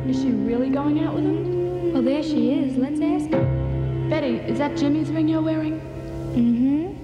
Is she really going out with him? Well, there she is. Let's ask her. Betty, is that Jimmy's ring you're wearing? Mm-hmm.